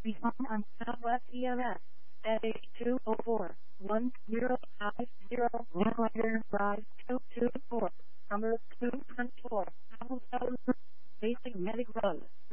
Respond on Southwest EMS at 8204-1050, Landlander Drive 224, number 214, Basic Medic Road.